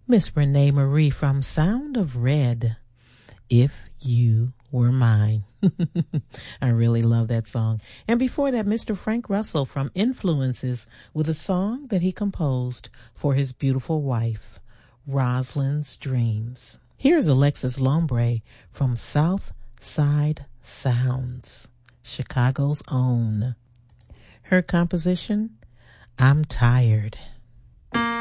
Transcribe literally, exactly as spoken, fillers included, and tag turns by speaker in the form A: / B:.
A: Miss Renee Marie from Sound of Red, If You Were Mine. I really love that song. And before that, Mister Frank Russell from Influences with a song that he composed for his beautiful wife, Rosalind's Dreams. Here's Alexis Lombre from South Side Sounds, Chicago's own. Her composition, I'm Tired.